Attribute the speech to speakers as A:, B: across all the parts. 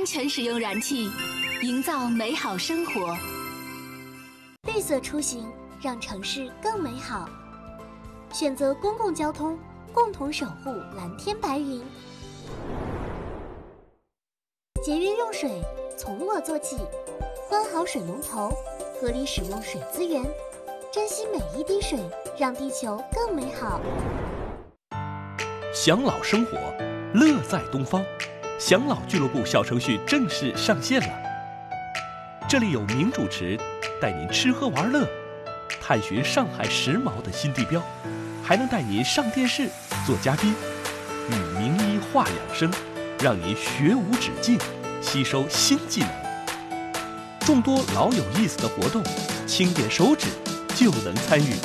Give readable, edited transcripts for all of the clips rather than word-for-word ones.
A: 全使用燃气，营造美好生活。
B: 绿色出行，让城市更美好。选择公共交通，共同守护蓝天白云。节约用水，从我做起。关好水龙头，合理使用水资源，珍惜每一滴水，让地球更美好。
C: 享老生活，乐在东方。享老俱乐部小程序正式上线了。这里有名主持带您吃喝玩乐，探寻上海时髦的新地标，还能带您上电视做嘉宾，与名医话养生，让您学无止境，吸收新技能。众多老有意思的活动，轻点手指就能参与，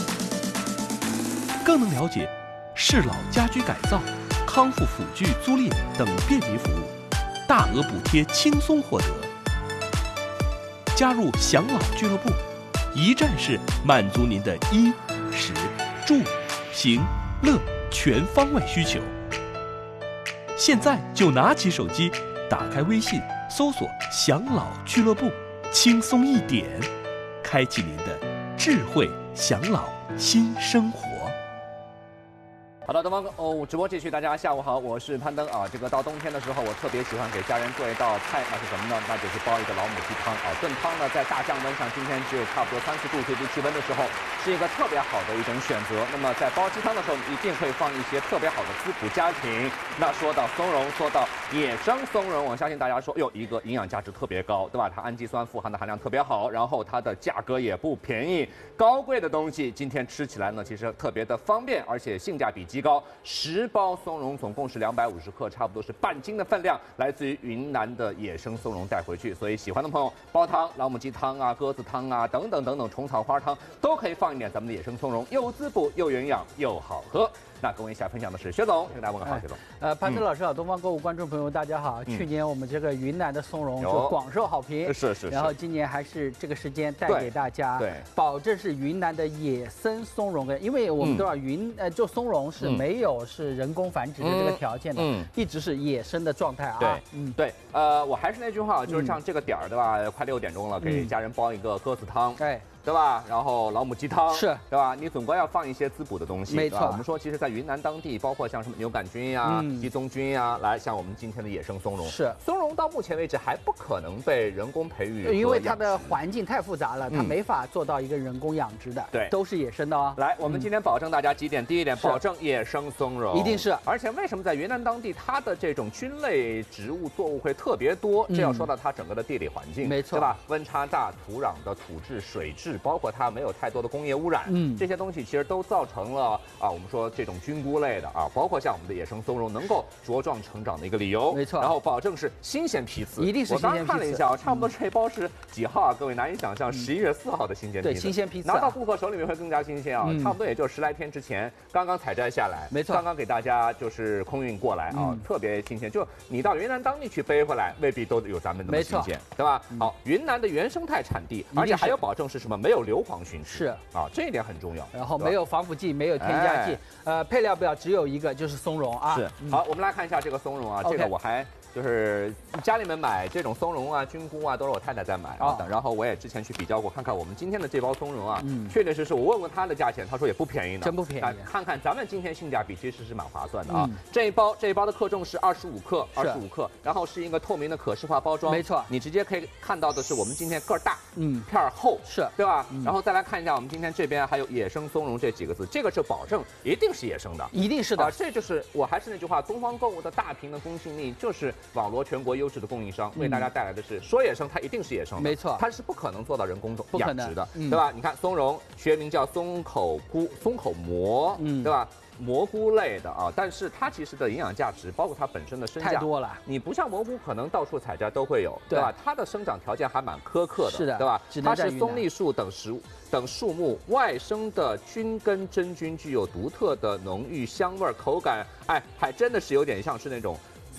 C: 更能了解适老家居改造、康复辅具租赁等便民服务，大额补贴轻松获得。加入享老俱乐部，一站式满足您的衣、食、住、行、乐全方位需求。现在就拿起手机，打开微信，搜索享老俱乐部，轻松一点，开启您的智慧享老新生活。
D: 好的，东方直播继续，大家下午好，我是攀登啊。这个到冬天的时候，我特别喜欢给家人做一道菜，那是什么呢？那就是煲一个老母鸡汤啊。炖汤呢，在大降温上，今天只有差不多30度最低气温的时候，是一个特别好的一种选择。那么在煲鸡汤的时候，你一定会放一些特别好的滋补佳品。那说到松茸，说到野生松茸，我相信大家说，哟，一个营养价值特别高，对吧？它氨基酸富含的含量特别好，然后它的价格也不便宜，高贵的东西今天吃起来呢，其实特别的方便，而且性价比极高。10包松茸总共是250克，差不多是半斤的分量，来自于云南的野生松茸带回去。所以喜欢的朋友，煲汤、老母鸡汤啊、鸽子汤啊等等等等，虫草花汤都可以放一点咱们的野生松茸，又滋补又营养又好喝。那跟我一起来分享的是薛总，跟大家问个好，薛总。
E: 潘德老师好，东方购物观众朋友大家好。去年我们这个云南的松茸就广受好评，
D: 是。
E: 然后今年还是这个时间带给大家，
D: 对，
E: 保证是云南的野生松茸的，因为我们都知道就松茸是没有是人工繁殖的这个条件的，一直是野生的状态啊。
D: 对，我还是那句话，就是像这个点儿对吧？快6点钟了，给家人煲一个鸽子汤，对吧？然后老母鸡汤
E: 是，
D: 对吧？你总归要放一些滋补的东西，
E: 没错。
D: 我们说，其实，在云南当地，包括像什么牛杆菌呀、鸡枞菌呀，来像我们今天的野生松茸，
E: 是
D: 松茸到目前为止还不可能被人工培育，
E: 因为它的环境太复杂了，它没法做到一个人工养殖的，
D: 对，
E: 都是野生的哦。
D: 来，我们今天保证大家几点？第一点，保证野生松茸，
E: 一定是。
D: 而且为什么在云南当地，它的这种菌类植物作物会特别多？这要说到它整个的地理环境，
E: 没错，
D: 对吧？温差大，土壤的土质、水质，包括它没有太多的工业污染，这些东西其实都造成了我们说这种菌菇类的包括像我们的野生松茸能够茁壮成长的一个理由，
E: 没错。
D: 然后保证是新鲜批次，
E: 一定是新鲜批次。
D: 我刚看了一下差不多这一包是几号啊？各位难以想象，11月4号的新鲜批次，
E: 对，新鲜批次
D: 拿到顾客手里面会更加新鲜啊，差不多也就10来天之前刚刚采摘下来，
E: 没错，
D: 刚刚给大家就是空运过来特别新鲜。就你到云南当地去背回来，未必都有咱们那么新鲜，对吧？好，云南的原生态产地，而且还有保证是什么？没有硫磺熏制，
E: 是
D: 这一点很重要。
E: 然后没有防腐剂，没有添加剂，配料表只有一个，就是松茸啊。
D: 是，好，我们来看一下这个松茸啊，这个我还就是家里面买这种松茸啊、菌菇啊，都是我太太在买啊。然后我也之前去比较过，看看我们今天的这包松茸啊，确确实实我问过他的价钱，他说也不便宜呢，
E: 真不便宜。
D: 看看咱们今天性价比其实是蛮划算的啊。这一包的克重是25克，25克，然后是一个透明的可视化包装，
E: 没错，
D: 你直接可以看到的是我们今天个儿大，片儿厚，
E: 是
D: 对吧？然后再来看一下我们今天这边还有野生松茸这几个字，这个是保证一定是野生的，
E: 一定是的。
D: 这就是我还是那句话，东方购物的大屏的公信力就是网罗全国优质的供应商，为大家带来的是说野生，它一定是野生的，
E: 没错，
D: 它是不可能做到人工养殖的，对吧？你看松茸学名叫松口蘑，对吧？蘑菇类的但是它其实的营养价值，包括它本身的身价
E: 太多了。
D: 你不像蘑菇，可能到处采摘都会有，对吧？它的生长条件还蛮苛刻的，
E: 是的，
D: 对吧？它是松栗树等树木外生的菌根真菌，具有独特的浓郁香味，口感还真的是有点像是那种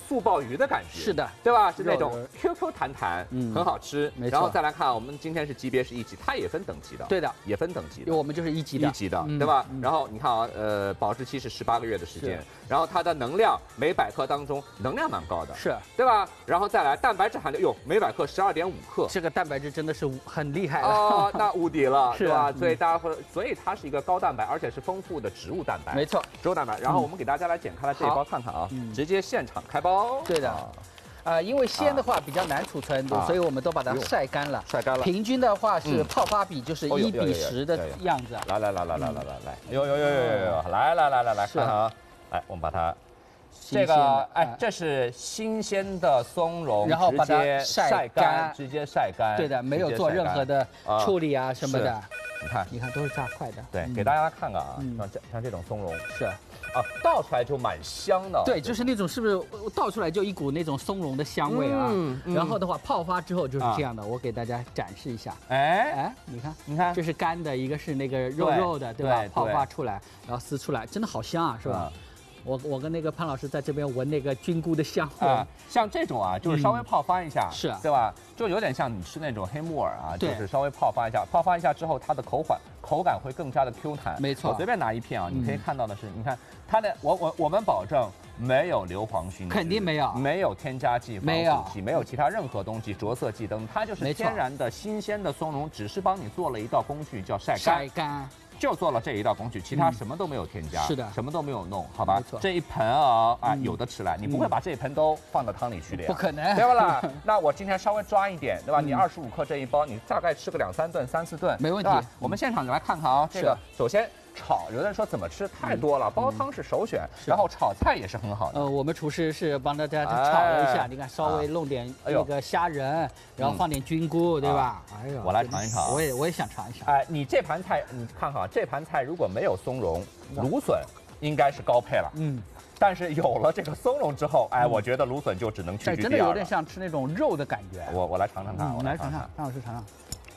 D: 素鲍鱼的感觉，
E: 是的，
D: 对吧？是那种 QQ 弹弹，很好吃。
E: 没错。
D: 然后再来看，我们今天是级别是1级，它也分等级的。
E: 对的，
D: 也分等级的。
E: 我们就是1级的，1
D: 级的，对吧？然后你看啊，保质期是18个月的时间，然后它的能量每百克当中能量蛮高的，
E: 是
D: 对吧？然后再来蛋白质含量，哟，每百克12.5克，
E: 这个蛋白质真的是很厉害了
D: 哦，那无敌了，
E: 是
D: 吧？所以大家会，所以它是一个高蛋白，而且是丰富的植物蛋白，
E: 没错，
D: 植物蛋白。然后我们给大家来剪开了这一包看看啊，直接现场开包，
E: 对的。因为鲜的话比较难储存，所以我们都把它晒干了。
D: 晒干了。
E: 平均的话是泡发比就是1比10的样子。
D: 来，有，来看啊！来，我们把它，这个这是新鲜的松茸，
E: 然后把它晒干，
D: 直接晒干。
E: 对的，没有做任何的处理啊什么的。
D: 你看
E: 都是炸块的。
D: 对，给大家看看啊，像这种松茸
E: 是。
D: 倒出来就蛮香的。
E: 对，就是那种是不是倒出来就一股那种松茸的香味啊？然后的话，泡发之后就是这样的。我给大家展示一下。你看，这是干的，一个是那个肉肉的，对吧？泡发出来，然后撕出来，真的好香啊，是吧？我跟那个潘老师在这边闻那个菌菇的香味。
D: 像这种啊，就是稍微泡发一下，
E: 是，
D: 对吧？就有点像你吃那种黑木耳啊，就是稍微泡发一下，泡发一下之后，它的口感会更加的 Q 弹。
E: 没错，
D: 我随便拿一片啊，你可以看到的是，你看它的，我们保证没有硫磺熏，
E: 肯定没有，
D: 没有添加剂、防腐剂，没有其他任何东西着色剂灯，它就是天然的新鲜的松茸，只是帮你做了一道工序叫晒干。
E: 晒干。
D: 就做了这一道工序，其他什么都没有添加，
E: 是的，
D: 什么都没有弄，好吧？这一盆啊，有的吃来，你不会把这一盆都放到汤里去的呀？
E: 不可能，
D: 对吧啦？那我今天稍微抓一点，对吧？你25克这一包，你大概吃个2、3顿、3、4顿，
E: 没问题。
D: 我们现场来看看啊，这个首先炒，有的人说怎么吃太多了，煲汤是首选，然后炒菜也是很好的。
E: 我们厨师是帮大家炒了一下，你看稍微弄点那个虾仁，然后放点菌菇，对吧？哎呦，
D: 我来尝一尝，
E: 我也想尝一尝。
D: 你这盘菜，你看哈，这盘菜如果没有松茸，芦笋应该是高配了。但是有了这个松茸之后，我觉得芦笋就只能屈居第二了。
E: 真的有点像吃那种肉的感觉。
D: 我来尝尝看，我来尝尝，
E: 让老师尝尝。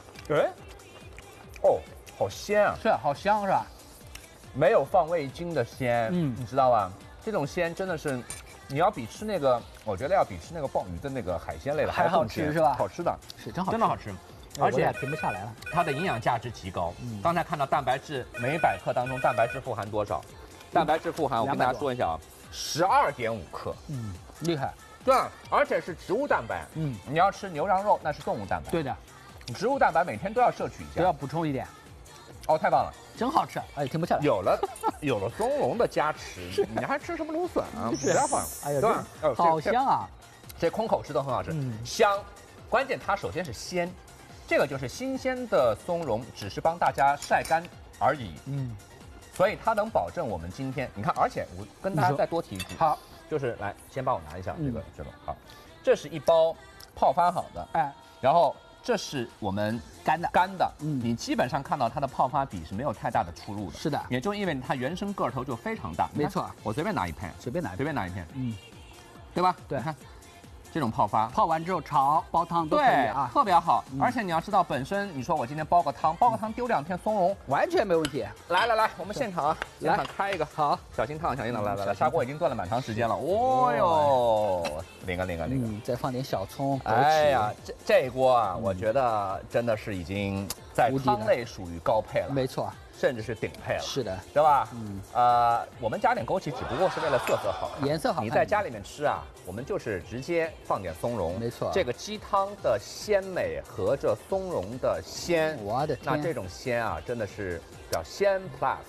D: 好鲜啊！
E: 是，好香是吧？
D: 没有放味精的鲜，你知道吧？这种鲜真的是，你要比吃那个，我觉得要比吃那个鲍鱼的那个海鲜类的
E: 还好吃是吧？
D: 好吃的，
E: 是真好，
D: 真的好吃，
E: 而且停不下来了。
D: 它的营养价值极高。刚才看到蛋白质每百克当中蛋白质富含多少？蛋白质富含，我跟大家说一下啊，12.5克。
E: 厉害。
D: 对，而且是植物蛋白。你要吃牛羊肉那是动物蛋白。
E: 对的，
D: 植物蛋白每天都要摄取一下，
E: 都要补充一点。
D: 太棒了，
E: 真好吃，停不下来。
D: 有了松茸的加持，你还吃什么芦笋啊？不要放，
E: 对，好香啊！
D: 这空口吃都很好吃，香。关键它首先是鲜，这个就是新鲜的松茸，只是帮大家晒干而已。所以它能保证我们今天，你看，而且我跟大家再多提一句，
E: 好，
D: 就是来先帮我拿一下这种，好，这是一包泡发好的，然后。这是我们干的，你基本上看到它的泡发比是没有太大的出入的，
E: 是的，
D: 也就因为它原生个头就非常大，
E: 没错，
D: 我随便拿一片，
E: 随便拿一片，
D: 对吧？
E: 对，
D: 看这种泡发，
E: 泡完之后炒煲汤都可以啊，
D: 特别好。而且你要知道，本身你说我今天煲个汤丢2片松茸，
E: 完全没问题。
D: 来，我们现场现场开一个，
E: 好，
D: 小心烫，来，砂锅已经炖了蛮长时间了，哦哟，领个，
E: 再放点小葱，
D: 哎呀，这一锅啊，我觉得真的是已经在汤类属于高配了，
E: 没错。
D: 甚至是顶配了，
E: 是的，
D: 对吧？我们加点枸杞只不过是为了色好看，
E: 颜色好看。
D: 你在家里面吃啊，我们就是直接放点松茸，
E: 没错。
D: 这个鸡汤的鲜美和这松茸的鲜，
E: 我的天，
D: 那这种鲜啊，真的是叫鲜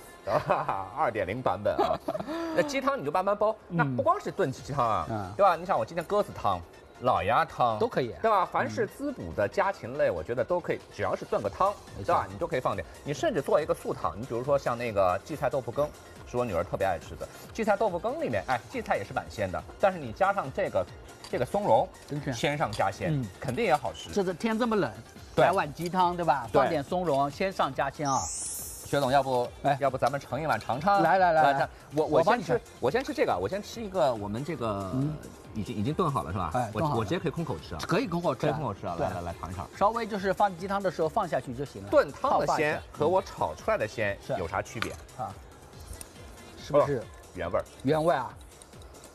D: Plus 2.0版本啊。那鸡汤你就慢慢煲，那不光是炖鸡汤啊，对吧？你想我今天鸽子汤。老鸭汤
E: 都可以，
D: 对吧？凡是滋补的家禽类，我觉得都可以，只要是炖个汤，对吧？你都可以放点。你甚至做一个素汤，你比如说像那个荠菜豆腐羹，是我女儿特别爱吃的。荠菜豆腐羹里面，荠菜也是蛮鲜的，但是你加上这个松茸，鲜上加鲜，肯定也好吃。
E: 这天这么冷，来碗鸡汤，对吧？放点松茸，鲜上加鲜啊。
D: 薛总，要不咱们盛一碗尝尝？
E: 来，
D: 我先吃这个，我先吃一个我们这个已经炖好了是吧？我直接可以空口吃啊。
E: 可以空口吃啊。
D: 来尝一尝。
E: 稍微就是放鸡汤的时候放下去就行了。
D: 炖汤的鲜和我炒出来的鲜有啥区别啊？
E: 是不是
D: 原味儿？
E: 原味啊。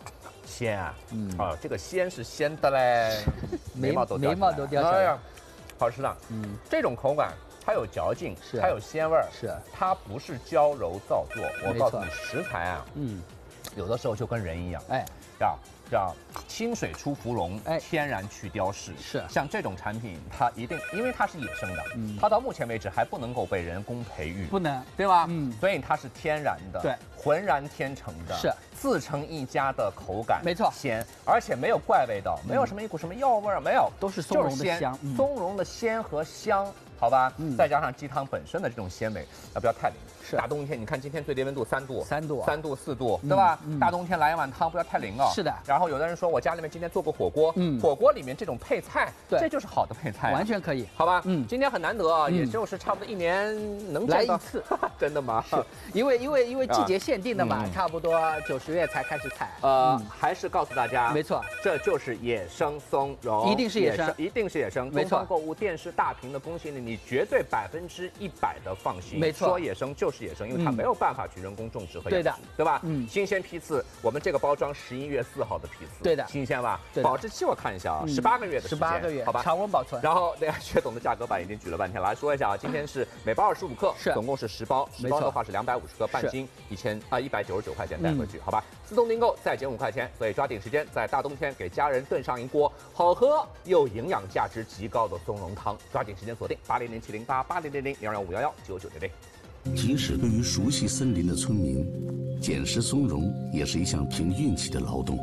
D: 鲜啊，这个鲜是鲜的嘞，眉毛都掉下来，好吃的，这种口感。它有嚼劲，它有鲜味儿，它不是娇柔造作。我告诉你，食材啊，有的时候就跟人一样，叫清水出芙蓉，天然去雕饰。是，像这种产品，它一定因为它是野生的，它到目前为止还不能够被人工培育，
E: 不能，
D: 对吧？所以它是天然的，
E: 对，
D: 浑然天成的，是自成一家的口感，
E: 没错，
D: 鲜，而且没有怪味道，没有什么一股什么药味儿，没有，
E: 都是松茸的香，
D: 松茸的鲜和香。好吧，再加上鸡汤本身的这种鲜美，不要太淋。是大冬天，你看今天最低温度3度、4度，对吧？大冬天来一碗汤，不要太淋了。是的。然后有的人说我家里面今天做过火锅，火锅里面这种配菜，这就是好的配菜，
E: 完全可以，
D: 好吧？今天很难得啊，也就是差不多1年能
E: 来一次，
D: 真的吗？
E: 是，因为季节限定的嘛，差不多9、10月才开始采。
D: 还是告诉大家，
E: 没错，
D: 这就是野生松茸，
E: 一定是野生，
D: 一定是野生。
E: 没错，
D: 东方购物电视大屏的恭喜你绝对100%的放心。没错，说野生就是野生，因为它没有办法去人工种植和养殖，对吧？新鲜批次，我们这个包装11月4号的批次，对的，新鲜吧？保质期我看一下啊，18个月的时间，18个月，好吧，
E: 常温保存。
D: 然后对呀，薛总的价格板已经举了半天了，来说一下啊，今天是每包25克，总共是10包，10包的话是250克，半斤199块钱带回去，好吧？自动订购再减5块钱，所以抓紧时间，在大冬天给家人炖上一锅好喝又营养价值极高的松茸汤，抓紧时间锁定800708800002511990。
F: 即使对于熟悉森林的村民，捡拾松茸也是一项凭运气的劳动。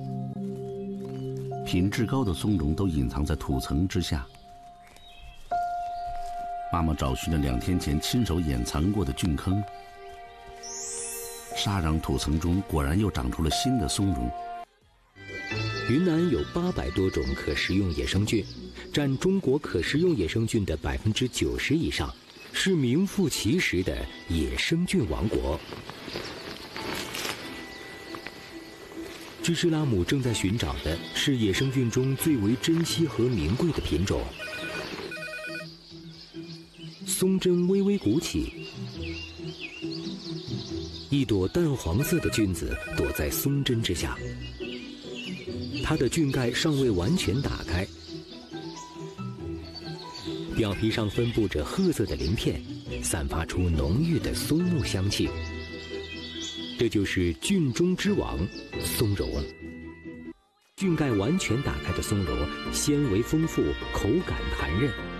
F: 品质高的松茸都隐藏在土层之下。妈妈找寻了2天前亲手掩藏过的菌坑，沙壤土层中果然又长出了新的松茸。
G: 云南有800多种可食用野生菌，占中国可食用野生菌的90%以上，是名副其实的野生菌王国。芝士拉姆正在寻找的是野生菌中最为珍惜和名贵的品种。松针微微鼓起，一朵淡黄色的菌子躲在松针之下，它的菌盖尚未完全打开，表皮上分布着褐色的鳞片，散发出浓郁的松木香气。这就是菌中之王松茸。菌盖完全打开的松茸，纤维丰富，口感弹韧。